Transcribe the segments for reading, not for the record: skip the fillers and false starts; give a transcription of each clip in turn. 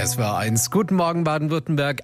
SWR 1. Guten Morgen Baden-Württemberg,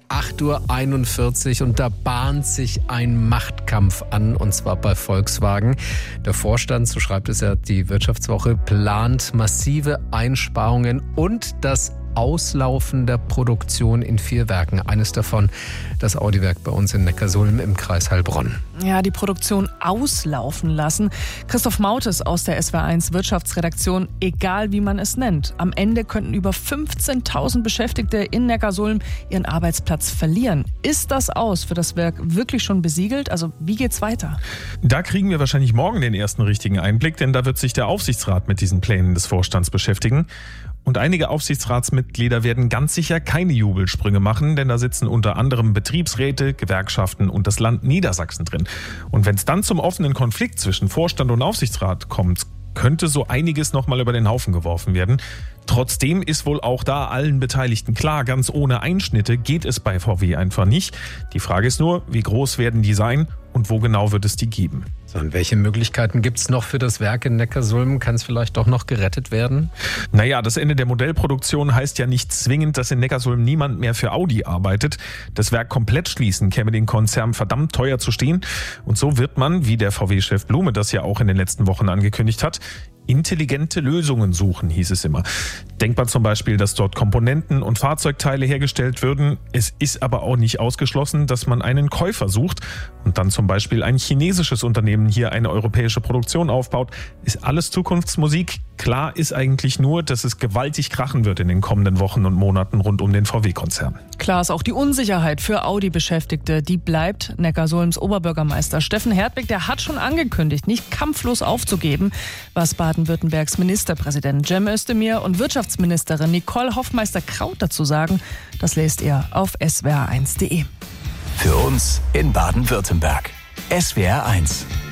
8.41 Uhr und da bahnt sich ein Machtkampf an, und zwar bei Volkswagen. Der Vorstand, so schreibt es ja die Wirtschaftswoche, plant massive Einsparungen und das Auslaufen der Produktion in 4 Werken. Eines davon das Audi-Werk bei uns in Neckarsulm im Kreis Heilbronn. Ja, die Produktion auslaufen lassen. Christoph Mautes aus der SWR 1 Wirtschaftsredaktion, egal wie man es nennt. Am Ende könnten über 15.000 Beschäftigte in Neckarsulm ihren Arbeitsplatz verlieren. Ist das aus für das Werk wirklich schon besiegelt? Also wie geht's weiter? Da kriegen wir wahrscheinlich morgen den ersten richtigen Einblick, denn da wird sich der Aufsichtsrat mit diesen Plänen des Vorstands beschäftigen. Und einige Aufsichtsratsmitglieder werden ganz sicher keine Jubelsprünge machen, denn da sitzen unter anderem Betriebsräte, Gewerkschaften und das Land Niedersachsen drin. Und wenn es dann zum offenen Konflikt zwischen Vorstand und Aufsichtsrat kommt, könnte so einiges nochmal über den Haufen geworfen werden. Trotzdem ist wohl auch da allen Beteiligten klar, ganz ohne Einschnitte geht es bei VW einfach nicht. Die Frage ist nur, wie groß werden die sein und wo genau wird es die geben? So, und welche Möglichkeiten gibt es noch für das Werk in Neckarsulm? Kann es vielleicht doch noch gerettet werden? Naja, das Ende der Modellproduktion heißt ja nicht zwingend, dass in Neckarsulm niemand mehr für Audi arbeitet. Das Werk komplett schließen käme den Konzern verdammt teuer zu stehen. Und so wird man, wie der VW-Chef Blume das ja auch in den letzten Wochen angekündigt hat, intelligente Lösungen suchen, hieß es immer. Denkbar zum Beispiel, dass dort Komponenten und Fahrzeugteile hergestellt würden. Es ist aber auch nicht ausgeschlossen, dass man einen Käufer sucht und dann zum Beispiel ein chinesisches Unternehmen hier eine europäische Produktion aufbaut. Ist alles Zukunftsmusik. Klar ist eigentlich nur, dass es gewaltig krachen wird in den kommenden Wochen und Monaten rund um den VW-Konzern. Klar ist auch die Unsicherheit für Audi-Beschäftigte. Die bleibt. Neckarsulms Oberbürgermeister Steffen Hertwig, der hat schon angekündigt, nicht kampflos aufzugeben, was Baden-Württembergs Ministerpräsident Cem Özdemir und Wirtschaftsministerin Nicole Hoffmeister-Kraut dazu sagen, das lest ihr auf swr1.de. Für uns in Baden-Württemberg. SWR 1.